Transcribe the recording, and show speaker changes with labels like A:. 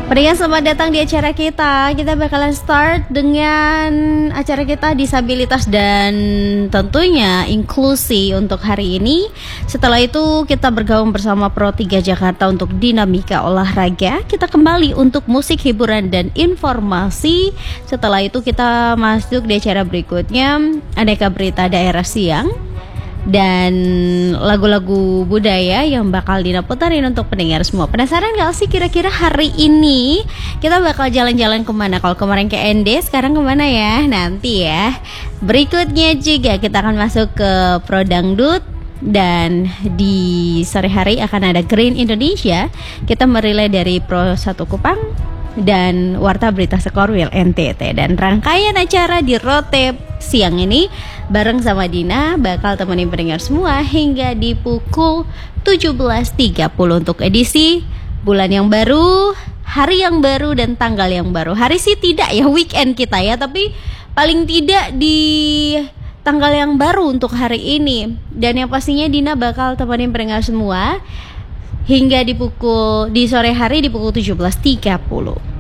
A: Pendengar, selamat datang di acara kita. Kita bakalan start dengan acara kita disabilitas dan tentunya inklusi untuk hari ini. Setelah itu kita bergabung bersama Pro 3 Jakarta untuk dinamika olahraga. Kita kembali untuk musik, hiburan, dan informasi. Setelah itu kita masuk di acara berikutnya, aneka berita daerah siang dan lagu-lagu budaya yang bakal Dina putarin untuk pendengar semua. Penasaran gak sih kira-kira hari ini kita bakal jalan-jalan kemana? Kalau kemarin ke ND, sekarang kemana ya? Nanti ya. Berikutnya juga kita akan masuk ke Pro Dangdut. Dan di sore hari akan ada Green Indonesia. Kita merilai dari Pro 1 Kupang dan Warta Berita Sekorwil NTT. Dan rangkaian acara di Rotep siang ini bareng sama Dina bakal temenin pendengar semua hingga di pukul 17.30 untuk edisi bulan yang baru, hari yang baru, dan tanggal yang baru. Hari sih tidak ya, weekend kita ya, tapi paling tidak di tanggal yang baru untuk hari ini. Dan yang pastinya Dina bakal temenin pendengar semua hingga di sore hari di pukul 17.30.